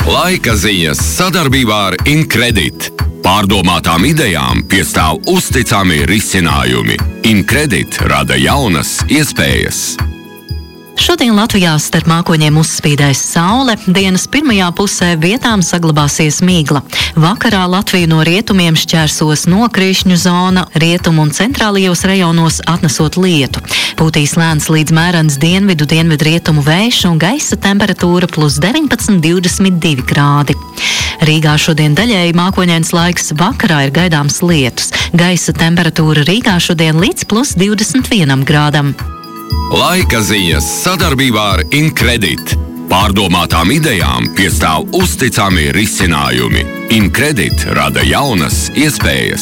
Laika ziņas sadarbībā ar Incredit. Pārdomātām idejām piestāv uzticami risinājumi. Incredit rada jaunas iespējas. Šodien Latvijā starp mākoņiem uzspīdēs saule, dienas pirmajā pusē vietām saglabāsies migla. Vakarā Latviju no rietumiem šķērsos nokrišņu zona, rietumu un centrālajos rajonos atnesot lietu. Pūtīs lēns līdz mērens dienvidu-dienvidrietumu vējš un gaisa temperatūra plus 19–22 grādi. Rīgā šodien daļēji mākoņains laiks, vakarā ir gaidāms lietus. Gaisa temperatūra Rīgā šodien līdz plus 21 grādam. Laika ziņas sadarbībā ar Incredit. Pārdomātām idejām piestāv uzticami risinājumi. Incredit rada jaunas iespējas.